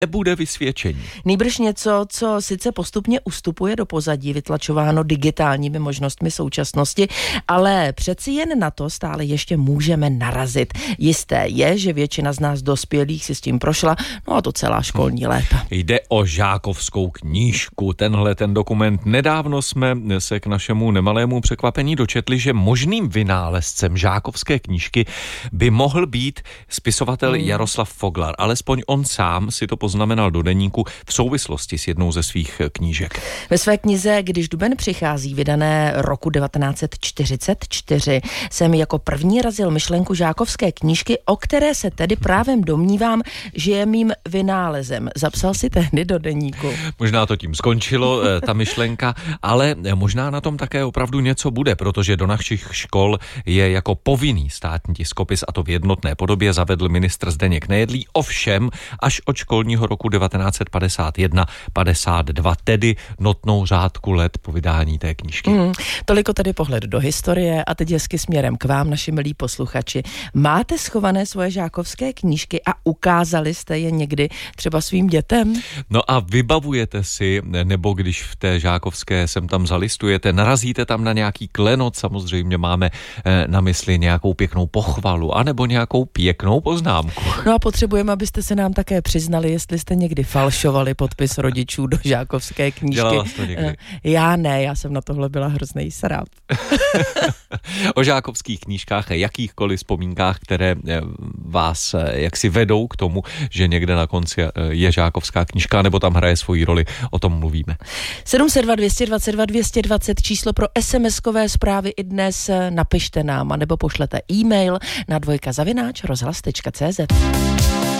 nebude vysvědčení. Nýbrž něco, co sice postupně ustupuje do pozadí, vytlačováno digitálními možnostmi současnosti, ale přeci jen na to stále ještě můžeme narazit. Jisté je, že většina z nás dospělých si s tím prošla, no a to celá školní léta. Jde o žákovskou knížku. Ten dokument. Nedávno jsme se k našemu nemalému překvapení dočetli, že možným vynálezcem žákovské knížky by mohl být spisovatel Jaroslav Foglar. Alespoň on sám si to poznamenal do deníku v souvislosti s jednou ze svých knížek. Ve své knize Když duben přichází, vydané roku 1944, jsem jako první razil myšlenku žákovské knížky, o které se tedy právě domnívám, že je mým vynálezem. Zapsal si tehdy do deníku. Možná to tím skončilo, ta myšlenka, ale možná na tom také opravdu něco bude, protože do našich škol je jako povinný státní tiskopis, a to v jednotné podobě, zavedl ministr Zdeněk Nejedlý, ovšem až od školního roku 1951-52, tedy notnou řádku let po vydání té knížky. Toliko tedy pohled do historie a teď hezky směrem k vám, naši milí posluchači. Máte schované svoje žákovské knížky a ukázali jste je někdy třeba svým dětem? No a vybavujete si, nebo když v té žákovské sem tam zalistujete, narazíte tam na nějaký klenot, samozřejmě máme na mysli nějakou pěknou pochvalu, anebo nějakou pěknou poznámku. No a potřebujeme, abyste se nám také přiznali, jestli jste někdy falšovali podpis rodičů do žákovské knížky. Dělala jsi to někdy? Já ne, já jsem na tohle byla hroznej srab. O žákovských knížkách a jakýchkoliv vzpomínkách, které vás jaksi vedou k tomu, že někde na konci je žákovská knížka, nebo tam hraje svoji roli, o tom mluvíme. 702 222 220 číslo pro SMS-kové zprávy i dnes, napište nám, anebo pošlete e-mail na dvojka@rozhlas.cz.